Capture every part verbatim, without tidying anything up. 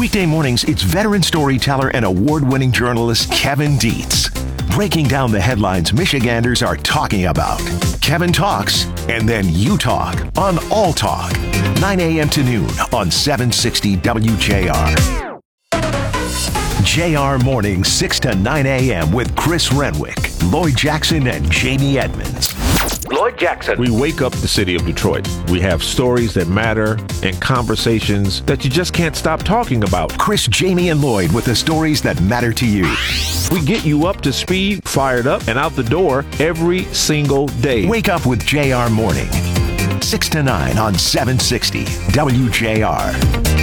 Weekday mornings, it's veteran storyteller and award-winning journalist Kevin Dietz, breaking down the headlines Michiganders are talking about. Kevin talks, and then you talk on All Talk, nine a.m. to noon on seven sixty W J R. J R Mornings, six to nine a.m. with Chris Renwick, Lloyd Jackson, and Jamie Edmonds. Lloyd Jackson. We wake up the city of Detroit. We have stories that matter and conversations that you just can't stop talking about. Chris, Jamie, and Lloyd with the stories that matter to you. We get you up to speed, fired up, and out the door every single day. Wake up with J R Morning, six to nine on seven sixty W J R.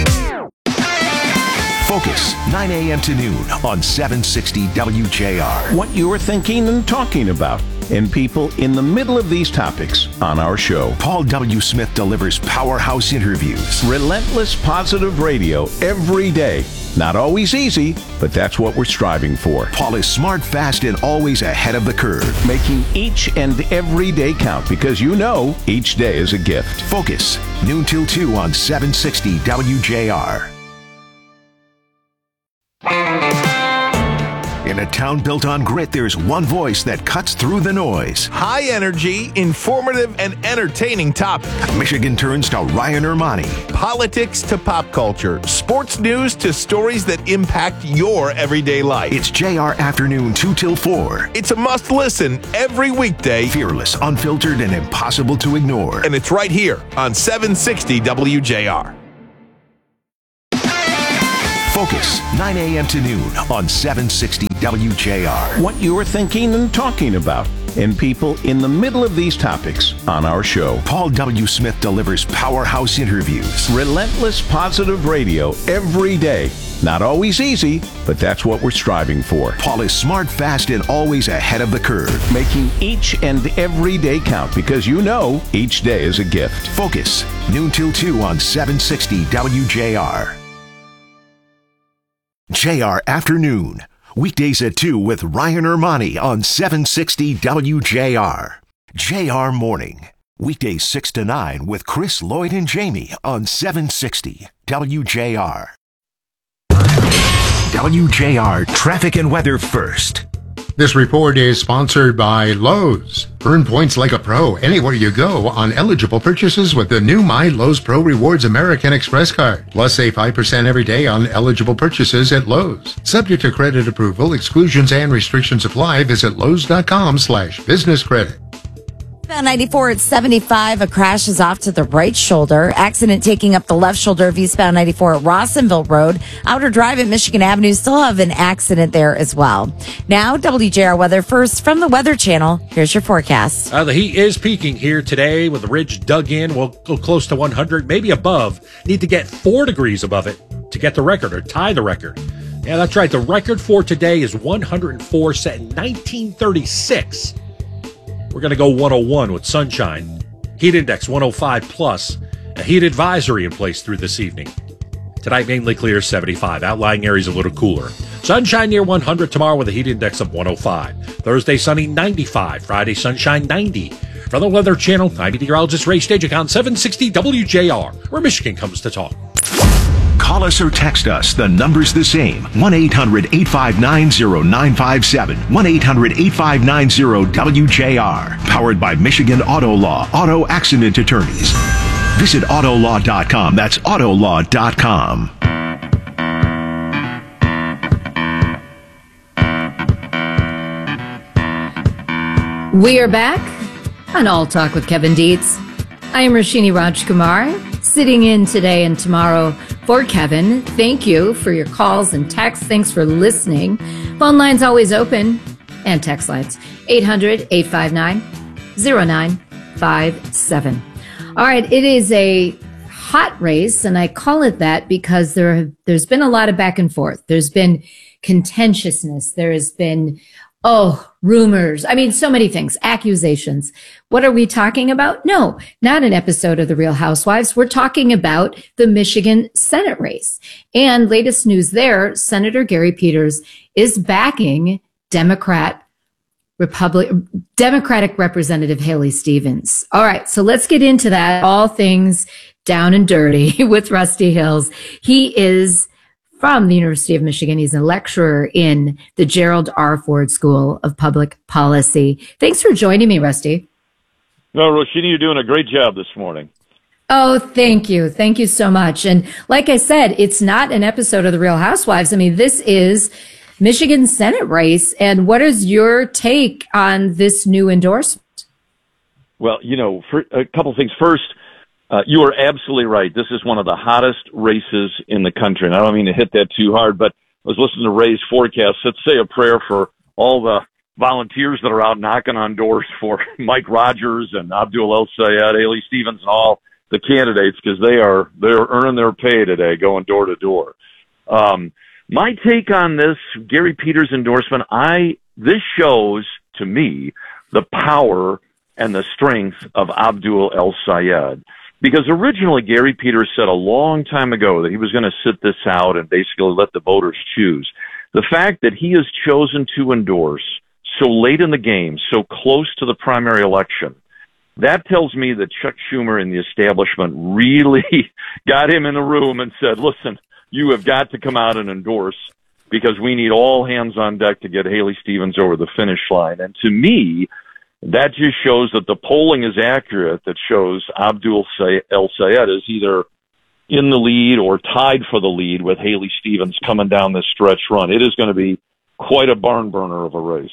Focus, nine a.m. to noon on seven sixty W J R. What you're thinking and talking about, and people in the middle of these topics on our show. Paul W. Smith delivers powerhouse interviews. Relentless positive radio every day. Not always easy, but that's what we're striving for. Paul is smart, fast, and always ahead of the curve. Making each and every day count, because you know each day is a gift. Focus, noon till two on seven sixty W J R. In a town built on grit, there's one voice that cuts through the noise. High energy, informative, and entertaining topic. Michigan turns to Ryan Ermani. Politics to pop culture. Sports news to stories that impact your everyday life. It's J R Afternoon two till four. It's a must listen every weekday. Fearless, unfiltered, and impossible to ignore. And it's right here on seven sixty W J R. Focus, nine a.m. to noon on seven sixty W J R. What you're thinking and talking about, and people in the middle of these topics on our show. Paul W. Smith delivers powerhouse interviews. Relentless positive radio every day. Not always easy, but that's what we're striving for. Paul is smart, fast, and always ahead of the curve. Making each and every day count, because you know each day is a gift. Focus, noon till two on seven sixty W J R. J R Afternoon, weekdays at two with Ryan Ermani on seven sixty W J R. J R Morning, weekdays six to nine with Chris, Lloyd, and Jamie on seven sixty W J R. W J R traffic and weather first. This report is sponsored by Lowe's. Earn points like a pro anywhere you go on eligible purchases with the new My Lowe's Pro Rewards American Express card. Plus, save five percent every day on eligible purchases at Lowe's. Subject to credit approval, exclusions and restrictions apply. Visit Lowe's.com slash business credit. Bound ninety-four at seventy-five, a crash is off to the right shoulder. Accident taking up the left shoulder of eastbound ninety-four at Rossonville Road. Outer Drive at Michigan Avenue still have an accident there as well. Now, W J R weather first from the Weather Channel. Here's your forecast. Uh, the heat is peaking here today with the ridge dug in. We'll go close to one hundred, maybe above. Need to get four degrees above it to get the record or tie the record. Yeah, that's right. The record for today is one hundred four, set in nineteen thirty-six. We're going to go one oh one with sunshine. Heat index one oh five plus. A heat advisory in place through this evening. Tonight, mainly clear, seventy-five. Outlying areas a little cooler. Sunshine near one hundred tomorrow with a heat index of one oh five. Thursday, sunny, ninety-five. Friday, sunshine, ninety. From the Weather Channel, I'm meteorologist Ray Stage on seven sixty W J R, where Michigan comes to talk. Call us or text us. The number's the same. one eight hundred eight five nine oh nine five seven. one eight hundred eight five nine oh W J R. Powered by Michigan Auto Law. Auto Accident Attorneys. Visit auto law dot com. That's auto law dot com. We are back on All Talk with Kevin Dietz. I am Roshini Rajkumar, sitting in today and tomorrow for Kevin. Thank you for your calls and texts. Thanks for listening. Phone lines always open, and text lines eight hundred eight five nine oh nine five seven. All right, it is a hot race, and I call it that because there have, there's been a lot of back and forth. There's been contentiousness. There has been Oh, rumors. I mean, so many things, accusations. What are we talking about? No, not an episode of The Real Housewives. We're talking about the Michigan Senate race. And latest news there, Senator Gary Peters is backing Democrat Republic, Democratic Representative Haley Stevens. All right, so let's get into that. All things down and dirty with Rusty Hills. He is from the University of Michigan. He's a lecturer in the Gerald R. Ford School of Public Policy. Thanks for joining me, Rusty. No, Roshini, you're doing a great job this morning. Oh, thank you. Thank you so much. And like I said, it's not an episode of The Real Housewives. I mean, this is Michigan's Senate race. And what is your take on this new endorsement? Well, you know, for a couple things. First, uh, you are absolutely right. This is one of the hottest races in the country. And I don't mean to hit that too hard, but I was listening to Ray's forecast. Let's say a prayer for all the volunteers that are out knocking on doors for Mike Rogers and Abdul El Sayed, Haley Stevens, and all the candidates, because they are they're earning their pay today, going door to door. Um, my take on this Gary Peters endorsement, I this shows to me the power and the strength of Abdul El Sayed. Because originally Gary Peters said a long time ago that he was going to sit this out and basically let the voters choose. The fact that he has chosen to endorse so late in the game, so close to the primary election, that tells me that Chuck Schumer and the establishment really got him in the room and said, listen, you have got to come out and endorse because we need all hands on deck to get Haley Stevens over the finish line. And to me, that just shows that the polling is accurate, that shows Abdul El Sayed is either in the lead or tied for the lead with Haley Stevens coming down this stretch run. It is going to be quite a barn burner of a race.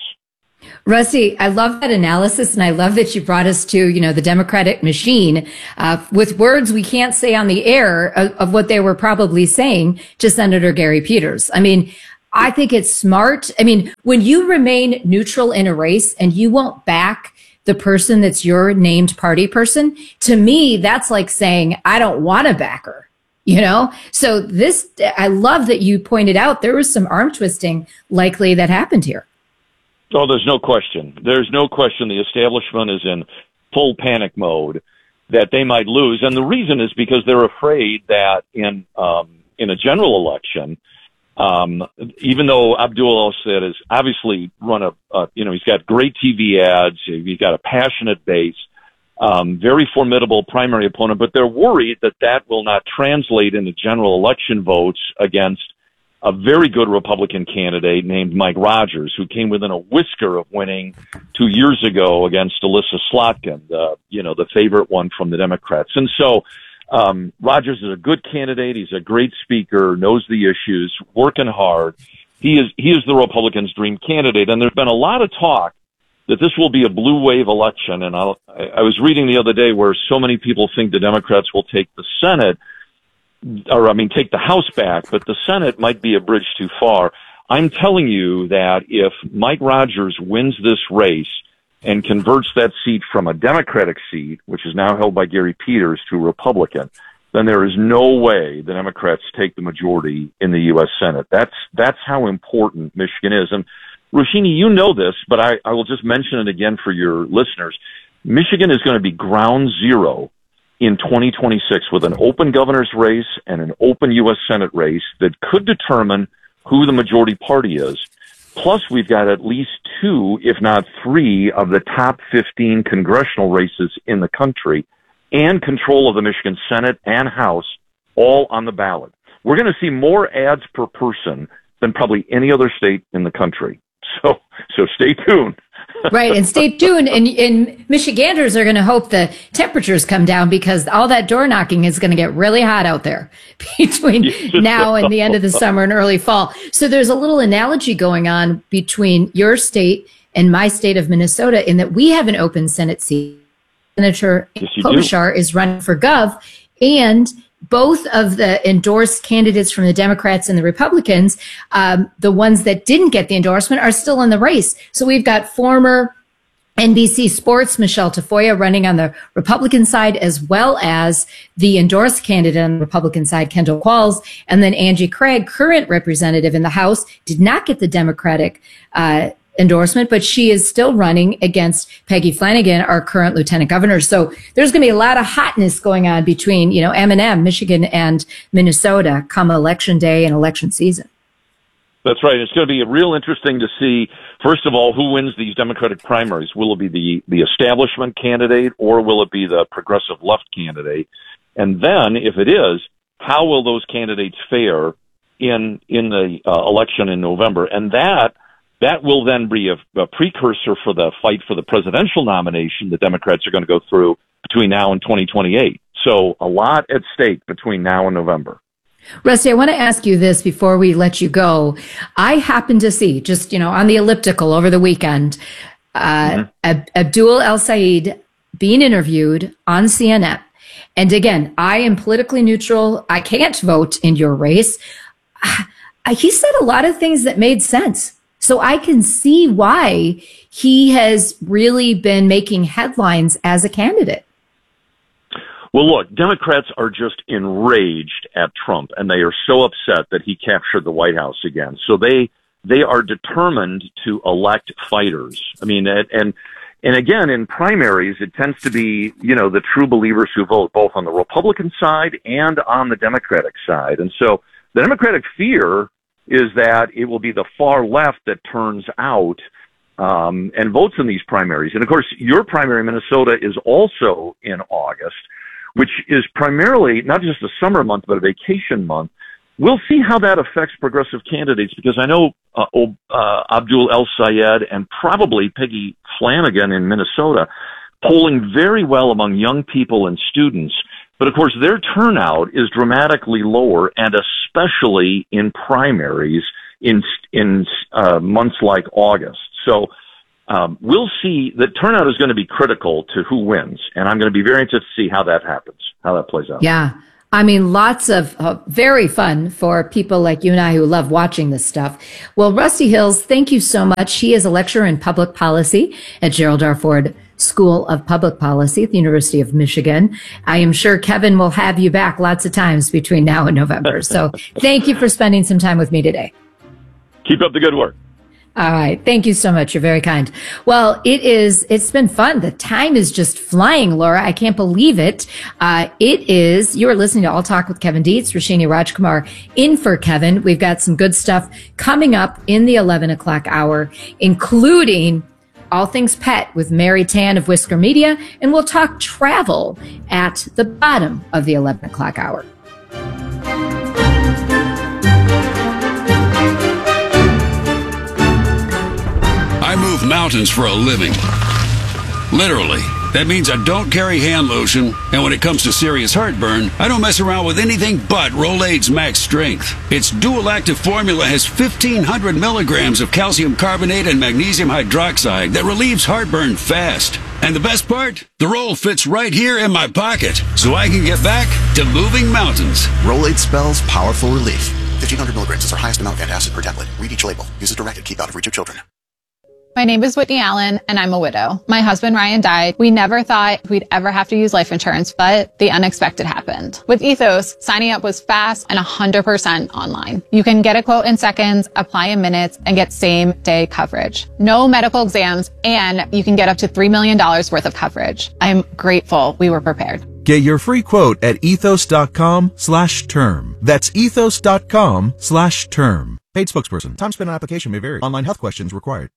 Rusty, I love that analysis, and I love that you brought us to, you know, the Democratic machine uh, with words we can't say on the air of, of what they were probably saying to Senator Gary Peters. I mean, I think it's smart. I mean, when you remain neutral in a race and you won't back the person that's your named party person, to me, that's like saying, I don't want to back her, you know? So this, I love that you pointed out there was some arm twisting likely that happened here. Oh, there's no question. There's no question the establishment is in full panic mode that they might lose. And the reason is because they're afraid that in, um, in a general election, Um, even though Abdul El Sayed has obviously run a, uh, you know, he's got great T V ads, he's got a passionate base, um, very formidable primary opponent, but they're worried that that will not translate into general election votes against a very good Republican candidate named Mike Rogers, who came within a whisker of winning two years ago against Alyssa Slotkin, the, you know, the favorite one from the Democrats. And so, Um, Rogers is a good candidate. He's a great speaker, knows the issues, working hard. He is, he is the Republicans' dream candidate. And there's been a lot of talk that this will be a blue wave election. And I'll, I was reading the other day where so many people think the Democrats will take the Senate, or I mean, take the House back, but the Senate might be a bridge too far. I'm telling you that if Mike Rogers wins this race and converts that seat from a Democratic seat, which is now held by Gary Peters, to a Republican, then there is no way the Democrats take the majority in the U S Senate. That's that's how important Michigan is. And Roshini, you know this, but I, I will just mention it again for your listeners. Michigan is going to be ground zero in twenty twenty-six with an open governor's race and an open U S Senate race that could determine who the majority party is. Plus, we've got at least two, if not three, of the top fifteen congressional races in the country and control of the Michigan Senate and House all on the ballot. We're going to see more ads per person than probably any other state in the country. So, so stay tuned. Right, and stay tuned. And, and Michiganders are going to hope the temperatures come down because all that door knocking is going to get really hot out there between now and the end of the summer and early fall. So there's a little analogy going on between your state and my state of Minnesota in that we have an open Senate seat. Senator yes, Klobuchar is running for gov, and both of the endorsed candidates from the Democrats and the Republicans, um, the ones that didn't get the endorsement, are still in the race. So we've got former N B C Sports Michelle Tafoya running on the Republican side, as well as the endorsed candidate on the Republican side, Kendall Qualls, and then Angie Craig, current representative in the House, did not get the Democratic uh endorsement, but she is still running against Peggy Flanagan, our current lieutenant governor. So there's going to be a lot of hotness going on between, you know, M and M, Michigan and Minnesota come election day and election season. That's right. It's going to be real interesting to see, first of all, who wins these Democratic primaries. Will it be the, the establishment candidate or will it be the progressive left candidate? And then, if it is, how will those candidates fare in in the uh, election in November, and that that will then be a, a precursor for the fight for the presidential nomination the Democrats are going to go through between now and twenty twenty-eight. So a lot at stake between now and November. Rusty, I want to ask you this before we let you go. I happened to see, just, you know, on the elliptical over the weekend, uh, mm-hmm. Ab- Abdul El-Sayed being interviewed on C N N. And again, I am politically neutral. I can't vote in your race. Uh, he said a lot of things that made sense. So I can see why he has really been making headlines as a candidate. Well, look, Democrats are just enraged at Trump, and they are so upset that he captured the White House again. So they they are determined to elect fighters. I mean, and and again, in primaries, it tends to be, you know, the true believers who vote both on the Republican side and on the Democratic side. And so the Democratic fear is that it will be the far left that turns out um, and votes in these primaries. And of course, your primary, Minnesota, is also in August, which is primarily not just a summer month, but a vacation month. We'll see how that affects progressive candidates, because I know uh, uh, Abdul El-Sayed and probably Peggy Flanagan in Minnesota polling very well among young people and students. But of course, their turnout is dramatically lower, and especially in primaries in in uh, months like August. So um, we'll see. The turnout is going to be critical to who wins, and I'm going to be very interested to see how that happens, how that plays out. Yeah. I mean, lots of uh, very fun for people like you and I who love watching this stuff. Well, Rusty Hills, thank you so much. He is a lecturer in public policy at Gerald R. Ford School of Public Policy at the University of Michigan. I am sure Kevin will have you back lots of times between now and November. So thank you for spending some time with me today. Keep up the good work. All right. Thank you so much. You're very kind. Well, it is, it's been fun. The time is just flying, Laura. I can't believe it. Uh, it is, you are listening to All Talk with Kevin Dietz, Roshini Rajkumar in for Kevin. We've got some good stuff coming up in the eleven o'clock hour, including All Things Pet with Mary Tan of Whisker Media. And we'll talk travel at the bottom of the eleven o'clock hour. I move mountains for a living. Literally. That means I don't carry hand lotion, and when it comes to serious heartburn, I don't mess around with anything but Rolaids Max Strength. Its dual-active formula has fifteen hundred milligrams of calcium carbonate and magnesium hydroxide that relieves heartburn fast. And the best part? The roll fits right here in my pocket, so I can get back to moving mountains. Rolaids spells powerful relief. fifteen hundred milligrams is our highest amount of antacid per tablet. Read each label. Use as directed. Keep out of reach of children. My name is Whitney Allen, and I'm a widow. My husband, Ryan, died. We never thought we'd ever have to use life insurance, but the unexpected happened. With Ethos, signing up was fast and one hundred percent online. You can get a quote in seconds, apply in minutes, and get same-day coverage. No medical exams, and you can get up to three million dollars worth of coverage. I'm grateful we were prepared. Get your free quote at ethos.com slash term. That's ethos.com slash term. Paid spokesperson. Time spent on application may vary. Online health questions required.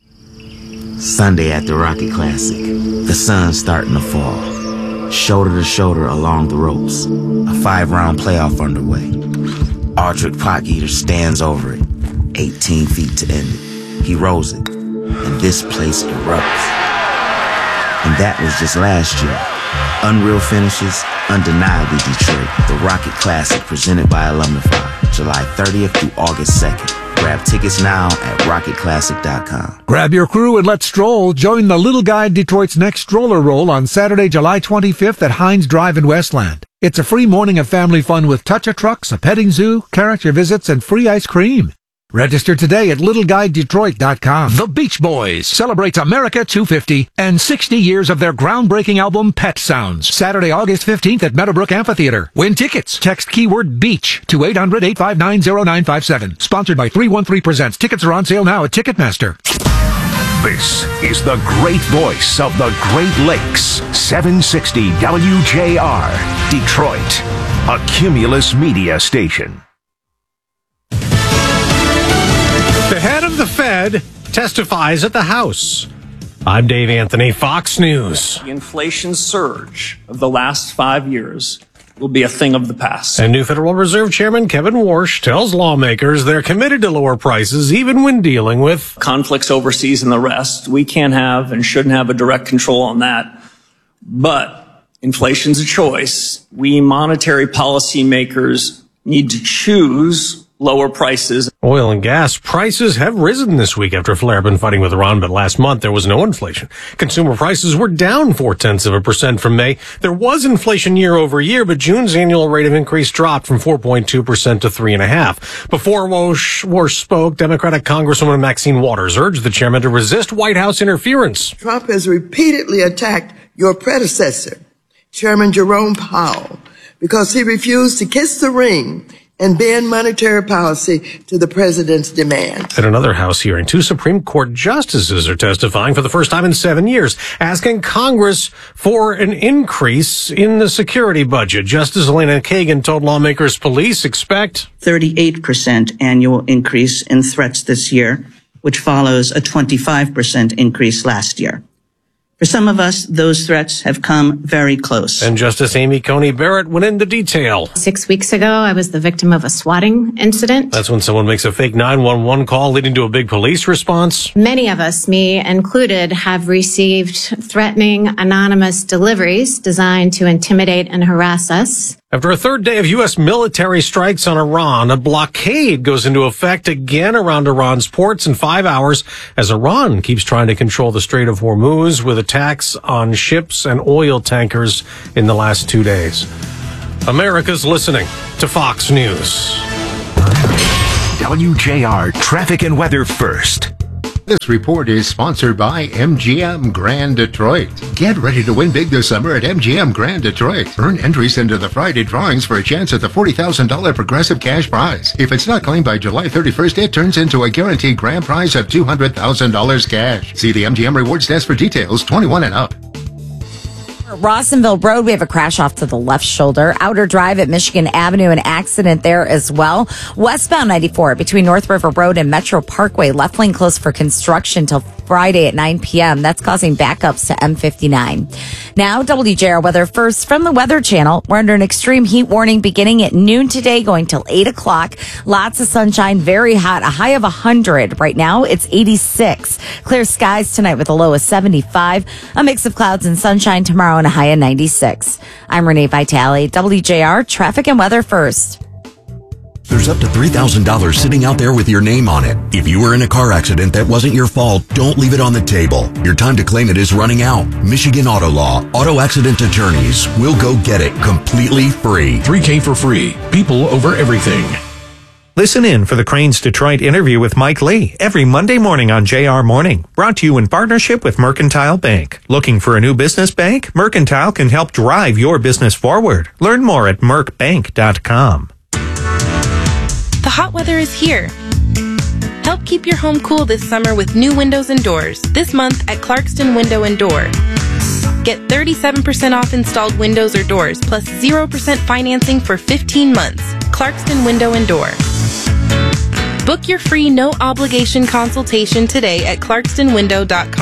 Sunday at the Rocket Classic. The sun's starting to fall. Shoulder to shoulder along the ropes. A five-round playoff underway. Aldrich Pocketer stands over it. eighteen feet to end it. He rolls it. And this place erupts. And that was just last year. Unreal finishes, undeniably Detroit. The Rocket Classic presented by Alumnify. July thirtieth through August second. Grab tickets now at rocket classic dot com. Grab your crew and let's stroll. Join the Little Guide Detroit's next stroller roll on Saturday, July twenty-fifth at Heinz Drive in Westland. It's a free morning of family fun with touch-a-trucks, a petting zoo, character visits, and free ice cream. Register today at little guide detroit dot com. The Beach Boys celebrates America two fifty and sixty years of their groundbreaking album Pet Sounds. Saturday, August fifteenth at Meadowbrook Amphitheater. Win tickets. Text keyword beach to eight hundred, eight five nine, zero nine five seven. Sponsored by three one three Presents. Tickets are on sale now at Ticketmaster. This is the great voice of the Great Lakes. seven sixty W J R, Detroit. A Cumulus Media station. The head of the Fed testifies at the House. I'm Dave Anthony, Fox News. The inflation surge of the last five years will be a thing of the past. And new Federal Reserve Chairman Kevin Warsh tells lawmakers they're committed to lower prices even when dealing with conflicts overseas and the rest. We can't have and shouldn't have a direct control on that. But inflation's a choice. We monetary policymakers need to choose lower prices. Oil and gas prices have risen this week after a flare-up in fighting with Iran, but last month there was no inflation. Consumer prices were down four-tenths of a percent from May. There was inflation year over year, but June's annual rate of increase dropped from four point two percent to three point five percent. Before Walsh, Walsh spoke, Democratic Congresswoman Maxine Waters urged the chairman to resist White House interference. Trump has repeatedly attacked your predecessor, Chairman Jerome Powell, because he refused to kiss the ring and bend monetary policy to the president's demand. At another House hearing, two Supreme Court justices are testifying for the first time in seven years, asking Congress for an increase in the security budget. Justice Elena Kagan told lawmakers police expect thirty-eight percent annual increase in threats this year, which follows a twenty-five percent increase last year. For some of us, those threats have come very close. And Justice Amy Coney Barrett went into detail. Six weeks ago, I was the victim of a swatting incident. That's when someone makes a fake nine one one call leading to a big police response. Many of us, me included, have received threatening anonymous deliveries designed to intimidate and harass us. After a third day of U S military strikes on Iran, a blockade goes into effect again around Iran's ports in five hours as Iran keeps trying to control the Strait of Hormuz with attacks on ships and oil tankers in the last two days. America's listening to Fox News. W J R Traffic and Weather First. This report is sponsored by M G M Grand Detroit. Get ready to win big this summer at M G M Grand Detroit. Earn entries into the Friday drawings for a chance at the forty thousand dollars Progressive Cash Prize. If it's not claimed by July thirty-first, it turns into a guaranteed grand prize of two hundred thousand dollars cash. See the M G M Rewards Desk for details. twenty-one and up. Rawsonville Road, we have a crash off to the left shoulder. Outer Drive at Michigan Avenue, an accident there as well. Westbound ninety-four between North River Road and Metro Parkway, left lane closed for construction till Friday at nine p.m. That's causing backups to M fifty-nine. Now, W J R weather first from the Weather Channel. We're under an extreme heat warning beginning at noon today, going till eight o'clock. Lots of sunshine, very hot, a high of one hundred. Right now, it's eighty-six. Clear skies tonight with a low of seventy-five. A mix of clouds and sunshine tomorrow and a high of ninety-six. I'm Renee Vitale, W J R Traffic and Weather First. There's up to three thousand dollars sitting out there with your name on it. If you were in a car accident that wasn't your fault, don't leave it on the table. Your time to claim it is running out. Michigan Auto Law, auto accident attorneys will go get it completely free. three K for free. People over everything. Listen in for the Cranes Detroit interview with Mike Lee every Monday morning on J R Morning. Brought to you in partnership with Mercantile Bank. Looking for a new business bank? Mercantile can help drive your business forward. Learn more at merc bank dot com. The hot weather is here. Help keep your home cool this summer with new windows and doors. This month at Clarkston Window and Door. Get thirty-seven percent off installed windows or doors, plus zero percent financing for fifteen months. Clarkston Window and Door. Book your free no-obligation consultation today at clarkston window dot com.